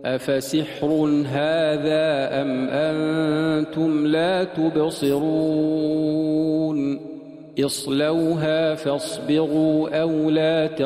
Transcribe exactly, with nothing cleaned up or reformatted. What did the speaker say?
أفسحر هذا أم أنتم لا تبصرون اصلوها فاصبروا أو لا